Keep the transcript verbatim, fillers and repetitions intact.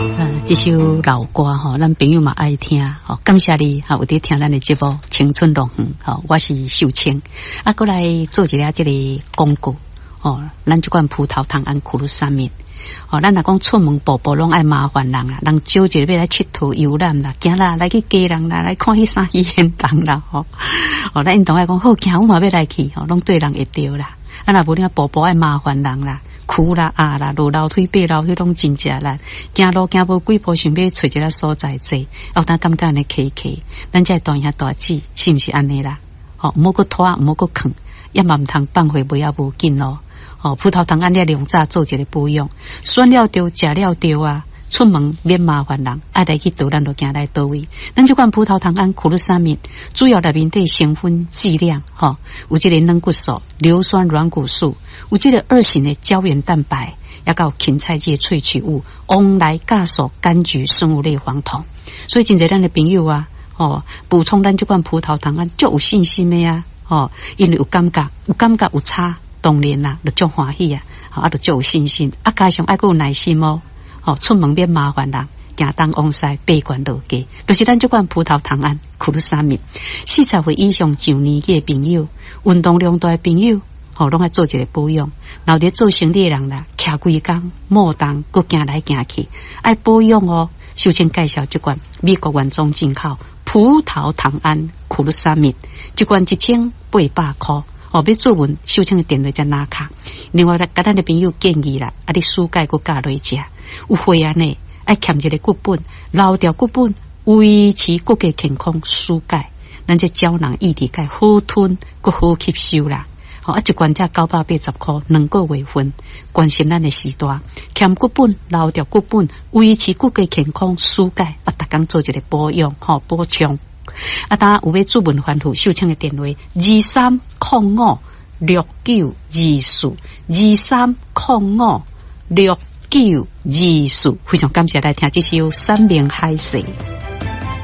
呃，这首老歌吼，咱朋友嘛爱听吼，感谢你哈，有伫听咱的节目《青春龙园》吼，我是秀清，啊，过来做一下这个广告哦，咱这款葡萄糖胺苦鲁沙米。哦，咱若讲出门步步拢爱麻烦人啦，人少一个要来佚佗游览啦，行啦来去家人啦，来看迄啥鱼现场啦，吼、哦，哦，咱因同爱讲好，行我嘛要来去，吼、哦，拢对人会着啦。啊，若无你啊步步爱麻烦人啦，苦啦啊啦，落楼梯爬楼梯拢真正啦，行路行无几步，想要找一个所在坐，哦，当感觉安尼客客，咱这大兄大姐是毋是安尼啦？哦，毋好搁拖，毋好搁囥，也嘛毋通放回袂啊无紧咯。哦，葡萄糖胺了两早做一个保养，选了对，食了对啊，出门免麻烦人，爱来去倒咱就行来倒位。咱这款葡萄糖胺苦鲁沙米，主要内面的成分剂量，吼、哦，有这个软骨素、硫酸软骨素，有这个二型的胶原蛋白，也有芹菜叶萃取物、翁来酵素、柑橘生物类黄酮，所以真侪咱的朋友啊，哦，补充咱这款葡萄糖胺就有信心的啊，哦，因为有感觉，有感觉有差。当然啦，就足欢喜啊，啊，就足有信心，啊，加上爱够有耐心哦，哦，出门免麻烦人，行东往西，爬悬落街，就是咱这款葡萄糖胺苦鲁沙米，四十岁以上上年纪的朋友，运动量大的朋友，哦，拢爱做一个保养。然后咧做生理的人啦，徛规工，莫动，佮行来行去，爱保养哦。首先介绍这款美国原装进口葡萄糖胺苦鲁沙米，这款一千八百块。哦，要做文收清的电话才拿卡。另外，甲咱的朋友建议啦，啊，你蔬钙佮加落食，有血案呢，爱欠一个骨本，留掉骨本，维持骨骼健康。蔬钙，咱这胶囊液体钙好吞，佮好吸收啦。哦，啊，一罐才九百八十块，两个月份，关心咱的时代，欠骨本，留掉骨本，维持骨骼健康。蔬钙，啊，逐工做一个保养，吼、哦，补充。啊，当有要注文欢呼收听的电话二三零五六九二四二三零五六九二四，非常感谢来听这首《山明海誓》。